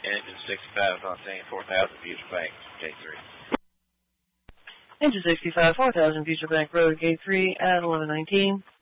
Engine 65 Octane 4000 Future Bank, Gate 3. Engine 65 4000 Future Bank Road, Gate 3 at 1119.